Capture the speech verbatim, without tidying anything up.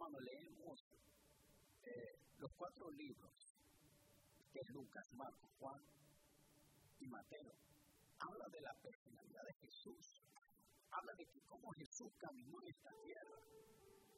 cuando leemos eh, los cuatro libros de Lucas, Marcos, Juan y Mateo, habla de la personalidad de Jesús, habla de que cómo Jesús caminó en esta tierra,